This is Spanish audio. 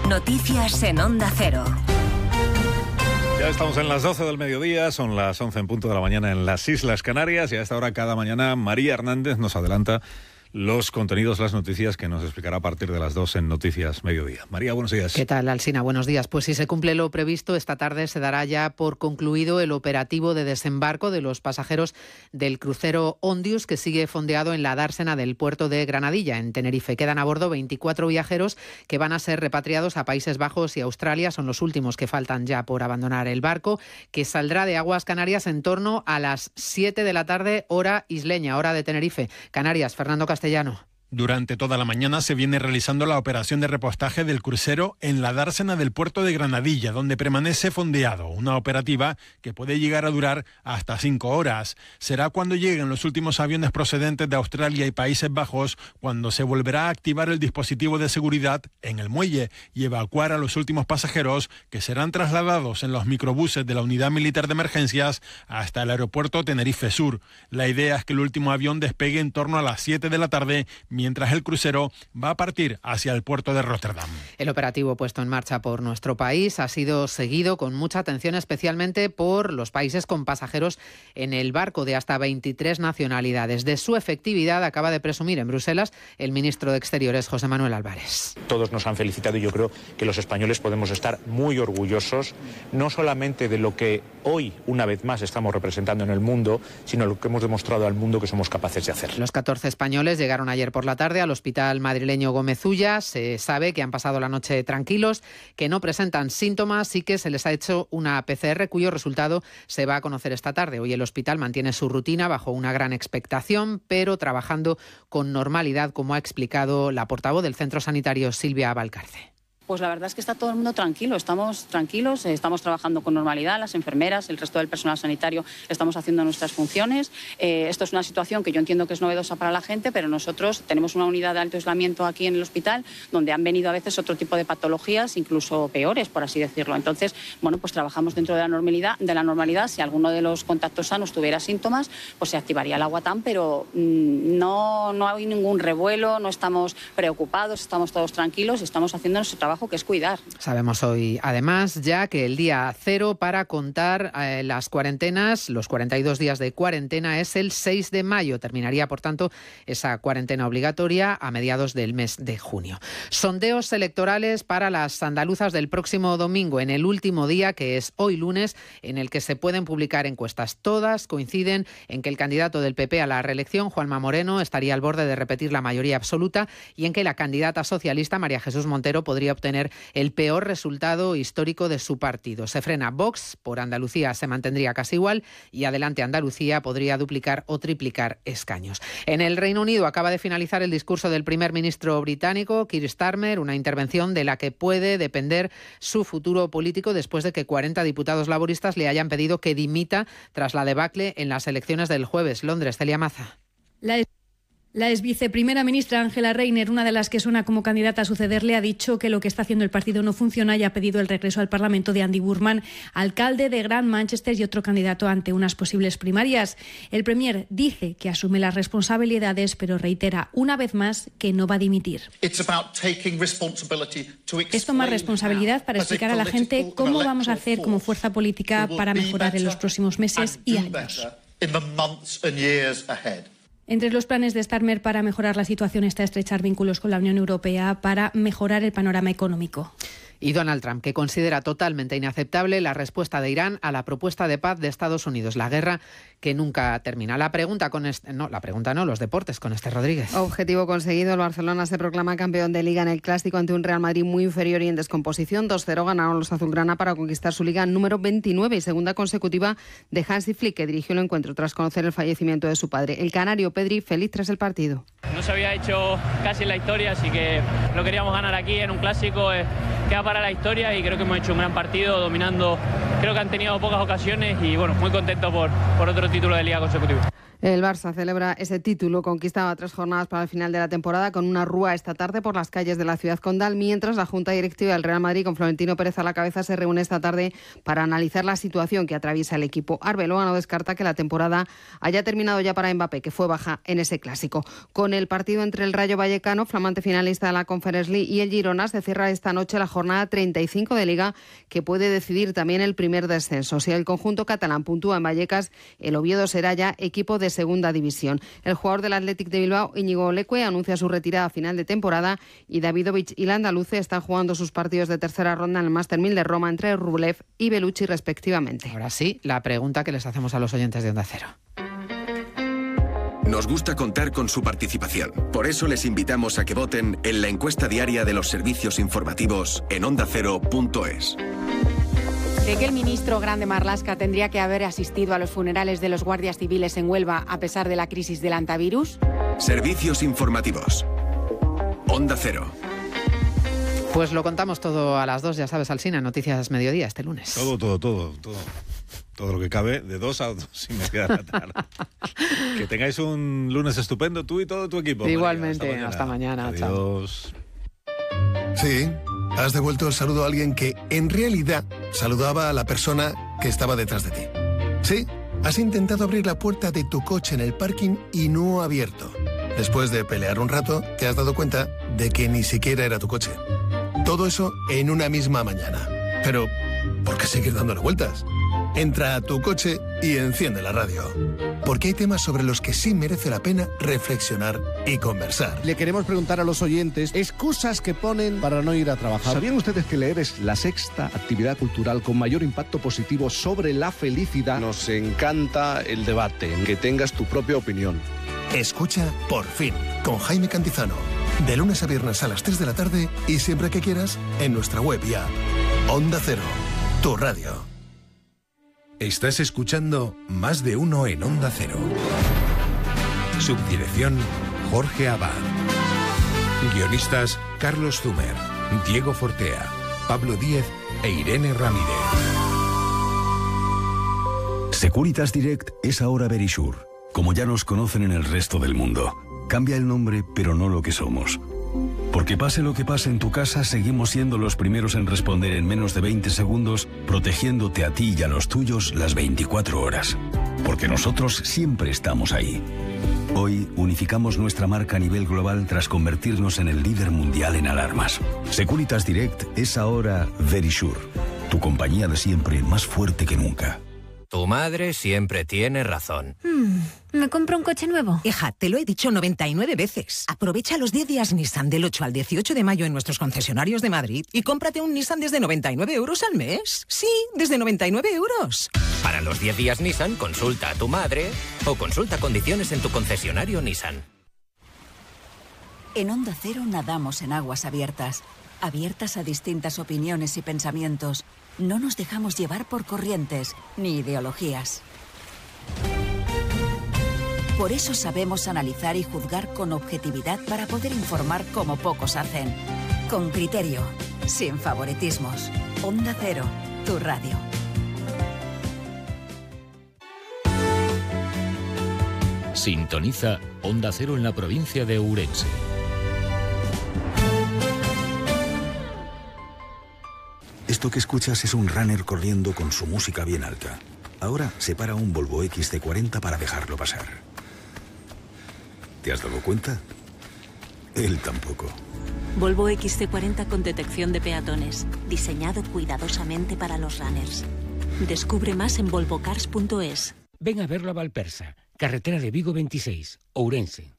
Noticias en Onda Cero. Ya estamos en las 12 del mediodía, son las 11 en punto de la mañana en las Islas Canarias y a esta hora cada mañana María Hernández nos adelanta los contenidos, las noticias que nos explicará a partir de las 2 en Noticias Mediodía. María, buenos días. ¿Qué tal, Alsina? Buenos días. Pues si se cumple lo previsto, esta tarde se dará ya por concluido el operativo de desembarco de los pasajeros del crucero Ondius, que sigue fondeado en la dársena del puerto de Granadilla, en Tenerife. Quedan a bordo 24 viajeros que van a ser repatriados a Países Bajos y Australia. Son los últimos que faltan ya por abandonar el barco, que saldrá de aguas canarias en torno a las 7 de la tarde, hora isleña, hora de Tenerife. Canarias, Fernando Castellano. Durante toda la mañana se viene realizando la operación de repostaje del crucero en la dársena del puerto de Granadilla, donde permanece fondeado, una operativa que puede llegar a durar hasta 5 horas. Será cuando lleguen los últimos aviones procedentes de Australia y Países Bajos cuando se volverá a activar el dispositivo de seguridad en el muelle y evacuar a los últimos pasajeros, que serán trasladados en los microbuses de la Unidad Militar de Emergencias hasta el aeropuerto Tenerife Sur. La idea es que el último avión despegue en torno a las 7 de la tarde, mientras el crucero va a partir hacia el puerto de Rotterdam. El operativo puesto en marcha por nuestro país ha sido seguido con mucha atención, especialmente por los países con pasajeros en el barco de hasta 23 nacionalidades. De su efectividad acaba de presumir en Bruselas el ministro de Exteriores, José Manuel Álvarez. Todos nos han felicitado y yo creo que los españoles podemos estar muy orgullosos, no solamente de lo que hoy, una vez más, estamos representando en el mundo, sino lo que hemos demostrado al mundo que somos capaces de hacer. Los 14 españoles llegaron ayer por la tarde al hospital madrileño Gómez Ulla. Se sabe que han pasado la noche tranquilos, que no presentan síntomas y que se les ha hecho una PCR cuyo resultado se va a conocer esta tarde. Hoy el hospital mantiene su rutina bajo una gran expectación, pero trabajando con normalidad, como ha explicado la portavoz del centro sanitario, Silvia Valcarce. Pues la verdad es que está todo el mundo tranquilo, estamos tranquilos, estamos trabajando con normalidad, las enfermeras, el resto del personal sanitario estamos haciendo nuestras funciones. Esto es una situación que yo entiendo que es novedosa para la gente, pero nosotros tenemos una unidad de alto aislamiento aquí en el hospital donde han venido a veces otro tipo de patologías, incluso peores, por así decirlo. Entonces, bueno, pues trabajamos dentro de la normalidad. Si alguno de los contactos sanos tuviera síntomas, pues se activaría el aguatán, pero no hay ningún revuelo, no estamos preocupados, estamos todos tranquilos y estamos haciendo nuestro trabajo, que es cuidar. Sabemos hoy, además, ya que el día cero para contar las cuarentenas, los 42 días de cuarentena, es el 6 de mayo. Terminaría, por tanto, esa cuarentena obligatoria a mediados del mes de junio. Sondeos electorales para las andaluzas del próximo domingo, en el último día, que es hoy lunes, en el que se pueden publicar encuestas. Todas coinciden en que el candidato del PP a la reelección, Juanma Moreno, estaría al borde de repetir la mayoría absoluta y en que la candidata socialista, María Jesús Montero, podría obtener el peor resultado histórico de su partido. Se frena Vox, por Andalucía se mantendría casi igual y Adelante Andalucía podría duplicar o triplicar escaños. En el Reino Unido acaba de finalizar el discurso del primer ministro británico, Keir Starmer, una intervención de la que puede depender su futuro político después de que 40 diputados laboristas le hayan pedido que dimita tras la debacle en las elecciones del jueves. Londres, Celia Maza. La ex viceprimera ministra Angela Rayner, una de las que suena como candidata a sucederle, ha dicho que lo que está haciendo el partido no funciona y ha pedido el regreso al Parlamento de Andy Burnham, alcalde de Grand Manchester y otro candidato ante unas posibles primarias. El premier dice que asume las responsabilidades, pero reitera una vez más que no va a dimitir. Es tomar responsabilidad para explicar a la gente cómo vamos a hacer como fuerza política para mejorar en los próximos meses y años. Entre los planes de Starmer para mejorar la situación está estrechar vínculos con la Unión Europea para mejorar el panorama económico. Y Donald Trump, que considera totalmente inaceptable la respuesta de Irán a la propuesta de paz de Estados Unidos, la guerra que nunca termina. Los deportes con Esther Rodríguez. Objetivo conseguido, el Barcelona se proclama campeón de Liga en el Clásico ante un Real Madrid muy inferior y en descomposición. 2-0 ganaron los azulgrana para conquistar su Liga número 29 y segunda consecutiva de Hansi Flick, que dirigió el encuentro tras conocer el fallecimiento de su padre. El canario Pedri feliz tras el partido. No se había hecho casi en la historia, así que lo queríamos ganar aquí en un Clásico. Queda para la historia y creo que hemos hecho un gran partido dominando. Creo que han tenido pocas ocasiones y bueno, muy contento por otro título de Liga consecutivo. El Barça celebra ese título conquistado a 3 jornadas para el final de la temporada con una rúa esta tarde por las calles de la ciudad condal, mientras la Junta Directiva del Real Madrid, con Florentino Pérez a la cabeza, se reúne esta tarde para analizar la situación que atraviesa el equipo. Arbeloa no descarta que la temporada haya terminado ya para Mbappé, que fue baja en ese clásico. Con el partido entre el Rayo Vallecano, flamante finalista de la Conference League, y el Girona, se cierra esta noche la jornada 35 de Liga, que puede decidir también el primer descenso. Si el conjunto catalán puntúa en Vallecas, el Oviedo será ya equipo de segunda división. El jugador del Athletic de Bilbao, Íñigo Leque, anuncia su retirada a final de temporada, y Davidovich y Landaluce están jugando sus partidos de tercera ronda en el Master 1000 de Roma entre Rublev y Bellucci respectivamente. Ahora sí, la pregunta que les hacemos a los oyentes de Onda Cero. Nos gusta contar con su participación. Por eso les invitamos a que voten en la encuesta diaria de los servicios informativos en ondacero.es. ¿Cree que el ministro Grande Marlaska tendría que haber asistido a los funerales de los guardias civiles en Huelva a pesar de la crisis del antivirus? Servicios informativos. Onda Cero. Pues lo contamos todo a las 2, ya sabes, Alsina, Noticias Mediodía este lunes. Todo lo que cabe, de 2 a 2 y media de la tarde. Que tengáis un lunes estupendo, tú y todo tu equipo. Igualmente, María, hasta mañana. Adiós. Sí, has devuelto el saludo a alguien que en realidad saludaba a la persona que estaba detrás de ti. Sí, has intentado abrir la puerta de tu coche en el parking y no ha abierto. Después de pelear un rato, te has dado cuenta de que ni siquiera era tu coche. Todo eso en una misma mañana. Pero, ¿por qué seguir dándole vueltas? Entra a tu coche y enciende la radio. Porque hay temas sobre los que sí merece la pena reflexionar y conversar. Le queremos preguntar a los oyentes excusas que ponen para no ir a trabajar. ¿Sabían ustedes que leer es la 6ª actividad cultural con mayor impacto positivo sobre la felicidad? Nos encanta el debate, que tengas tu propia opinión. Escucha Por Fin, con Jaime Cantizano. De lunes a viernes a las 3 de la tarde y siempre que quieras en nuestra web y app. Onda Cero, tu radio. Estás escuchando Más de Uno en Onda Cero. Subdirección Jorge Abad. Guionistas Carlos Zumer, Diego Fortea, Pablo Díez e Irene Ramírez. Securitas Direct es ahora Verisure, como ya nos conocen en el resto del mundo. Cambia el nombre, pero no lo que somos. Porque pase lo que pase en tu casa, seguimos siendo los primeros en responder en menos de 20 segundos, protegiéndote a ti y a los tuyos las 24 horas. Porque nosotros siempre estamos ahí. Hoy unificamos nuestra marca a nivel global tras convertirnos en el líder mundial en alarmas. Securitas Direct es ahora Verisure, tu compañía de siempre más fuerte que nunca. Tu madre siempre tiene razón. ¿Me compro un coche nuevo? Hija, te lo he dicho 99 veces. Aprovecha los 10 días Nissan del 8 al 18 de mayo en nuestros concesionarios de Madrid y cómprate un Nissan desde 99 euros al mes. Sí, desde 99 euros. Para los 10 días Nissan, consulta a tu madre o consulta condiciones en tu concesionario Nissan. En Onda Cero nadamos en aguas abiertas. Abiertas a distintas opiniones y pensamientos. No nos dejamos llevar por corrientes ni ideologías. Por eso sabemos analizar y juzgar con objetividad para poder informar como pocos hacen. Con criterio, sin favoritismos. Onda Cero, tu radio. Sintoniza Onda Cero en la provincia de Ourense. Esto que escuchas es un runner corriendo con su música bien alta. Ahora se para un Volvo XC40 para dejarlo pasar. ¿Te has dado cuenta? Él tampoco. Volvo XC40 con detección de peatones, diseñado cuidadosamente para los runners. Descubre más en volvocars.es. Ven a verlo a Valpersa, carretera de Vigo 26, Ourense.